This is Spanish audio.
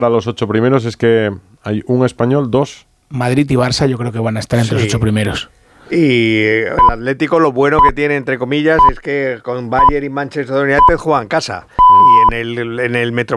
Para los 8 primeros es que hay un español, 2. Madrid y Barça yo creo que van a estar entre los 8 primeros. Y el Atlético lo bueno que tiene, entre comillas, es que con Bayern y Manchester United juegan en casa. Y en el Metropolitano